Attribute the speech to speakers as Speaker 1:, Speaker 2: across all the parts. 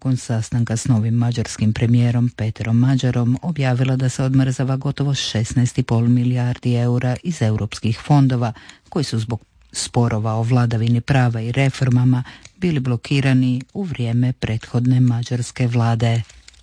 Speaker 1: nakon sastanka s novim mađarskim premijerom Peterom Mađarom objavila da se odmrzava gotovo 16,5 milijardi eura iz europskih fondova koji su zbog sporova o vladavini prava i reformama bili blokirani u vrijeme prethodne mađarske vlade.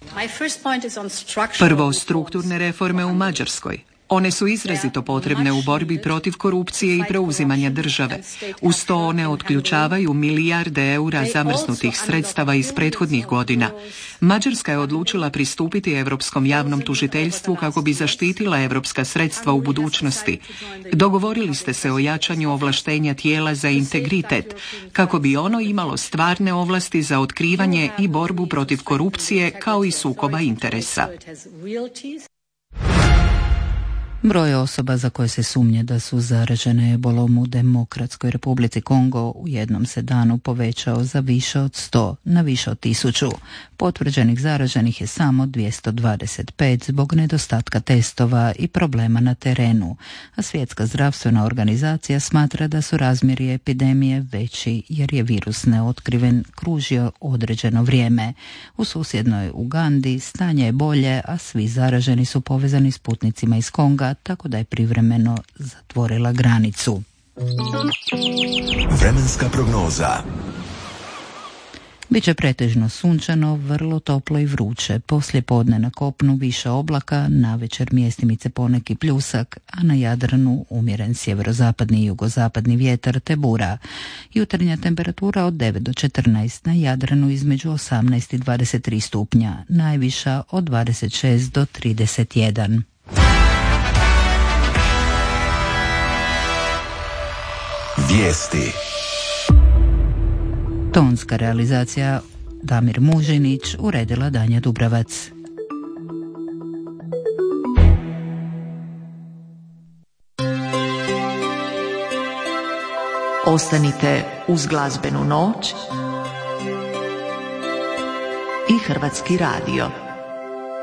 Speaker 2: Prvo, strukturne reforme u Mađarskoj. One su izrazito potrebne u borbi protiv korupcije i preuzimanja države. Uz to one otključavaju milijarde eura zamrznutih sredstava iz prethodnih godina. Mađarska je odlučila pristupiti Europskom javnom tužiteljstvu kako bi zaštitila europska sredstva u budućnosti. Dogovorili ste se o jačanju ovlaštenja tijela za integritet, kako bi ono imalo stvarne ovlasti za otkrivanje i borbu protiv korupcije kao i sukoba interesa.
Speaker 1: Broj osoba za koje se sumnje da su zaražene ebolom u Demokratskoj Republici Kongo u jednom se danu povećao za više od 100 na više od 1000. Potvrđenih zaraženih je samo 225 zbog nedostatka testova i problema na terenu, a Svjetska zdravstvena organizacija smatra da su razmjeri epidemije veći jer je virus neotkriven kružio određeno vrijeme. U susjednoj Ugandi stanje je bolje, a svi zaraženi su povezani s putnicima iz Konga, tako da je privremeno zatvorila granicu.
Speaker 3: Vremenska prognoza.
Speaker 1: Biće pretežno sunčano, vrlo toplo i vruće. Poslije podne na kopnu više oblaka, navečer mjestimice poneki pljusak, a na Jadranu umjeren sjeverozapadni i jugozapadni vjetar te bura. Jutarnja temperatura od 9 do 14, na Jadranu između 18 i 23 stupnja, najviša od 26 do 31.
Speaker 3: Vijesti.
Speaker 1: Tonska realizacija Damir Mužinić, uredila Danja Dubravac.
Speaker 4: Ostanite uz glazbenu noć i Hrvatski radio.